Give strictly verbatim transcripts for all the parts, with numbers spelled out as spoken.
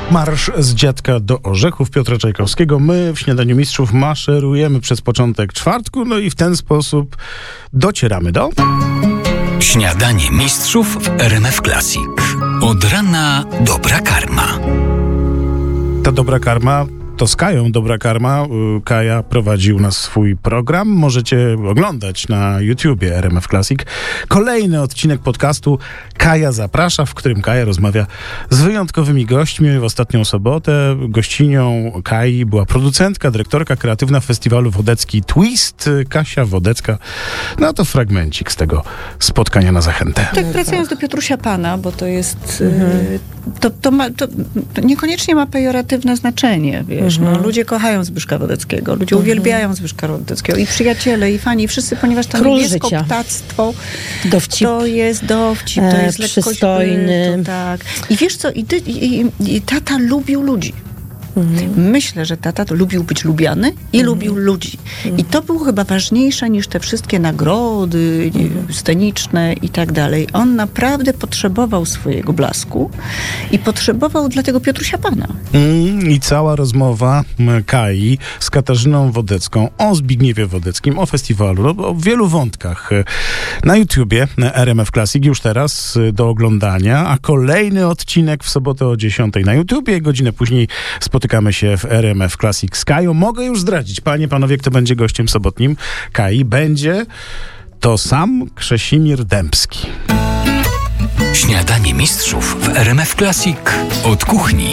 Marsz z Dziadka do Orzechów Piotra Czajkowskiego. My w Śniadaniu Mistrzów maszerujemy przez początek czwartku, no i w ten sposób docieramy do... Śniadanie Mistrzów w R M F Classic. Od rana dobra karma. Ta dobra karma to z Kają Dobra Karma. Kaja prowadzi u nas swój program. Możecie oglądać na YouTubie R M F Classic. Kolejny odcinek podcastu Kaja Zaprasza, w którym Kaja rozmawia z wyjątkowymi gośćmi. W ostatnią sobotę gościnią Kai była producentka, dyrektorka kreatywna festiwalu Wodecki Twist, Kasia Wodecka. No to fragmencik z tego spotkania na zachętę. Tak, wracając do Piotrusia Pana, bo to jest... Mhm. To, to, ma, to, to niekoniecznie ma pejoratywne znaczenie, wiesz. Mhm. No, ludzie kochają Zbyszka Wodeckiego, ludzie mhm. uwielbiają Zbyszka Wodeckiego i przyjaciele, i fani, i wszyscy, ponieważ to niebieskoptactwo to jest dowcip, to jest lekkość przystojny. bytu, tak. I wiesz co, i, ty, i, i tata lubił ludzi. Mhm. Myślę, że tata to lubił być lubiany i mhm. lubił ludzi. Mhm. I to było chyba ważniejsze niż te wszystkie nagrody mhm. sceniczne i tak dalej. On naprawdę potrzebował swojego blasku i potrzebował dlatego Piotrusia Pana. Mm, I cała rozmowa Kai z Katarzyną Wodecką o Zbigniewie Wodeckim, o festiwalu, o wielu wątkach na YouTubie R M F Classic już teraz do oglądania, a kolejny odcinek w sobotę o dziesiątej na YouTubie, godzinę później spotykamy Spotykamy się w R M F Classic z Kają. Mogę już zdradzić, panie, panowie, kto będzie gościem sobotnim Kai. Będzie to sam Krzesimir Dębski. Śniadanie Mistrzów w R M F Classic od kuchni.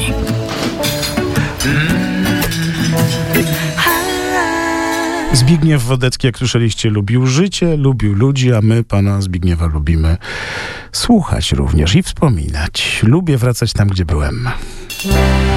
Zbigniew Wodecki, jak słyszeliście, lubił życie, lubił ludzi, a my pana Zbigniewa lubimy słuchać również i wspominać. Lubię wracać tam, gdzie byłem.